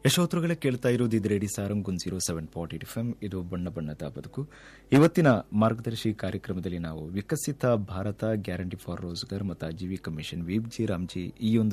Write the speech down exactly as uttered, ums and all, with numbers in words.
ಯಶೋತ್ರುಗಳೇ ಕೇಳ್ತಾ ಇರೋದು ಇದು ರೇಡಿ ಸಾರಂಗುನ್ zero seven point eight F M. ಇದು ಬಣ್ಣ ಬಣ್ಣದ ಬದುಕು. ಇವತ್ತಿನ ಮಾರ್ಗದರ್ಶಿ ಕಾರ್ಯಕ್ರಮದಲ್ಲಿ ನಾವು ವಿಕಸಿತ ಭಾರತ ಗ್ಯಾರಂಟಿ ಫಾರ್ ರೋಜ್ಗಾರ್ ಮತ್ತು Aajeevika mission weep G Ramji ಈ ಒಂದು